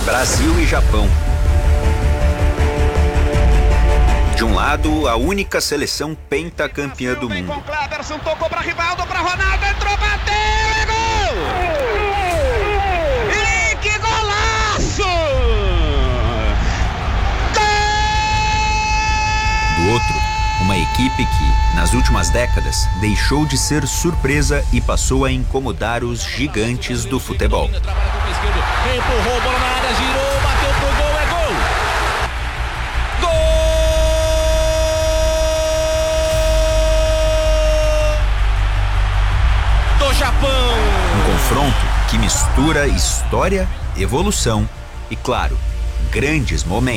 Brasil e Japão. De um lado, a única seleção pentacampeã do mundo. Com Cleberson, tocou para Rivaldo, para Ronaldo, entrou, bateu, é gol! E que golaço! Gol! Do outro, uma equipe que, nas últimas décadas, deixou de ser surpresa e passou a incomodar os gigantes do futebol. Empurrou, bola na área, girou, bateu pro gol, é gol! Gol! Do Japão! Um confronto que mistura história, evolução e, claro, grandes momentos.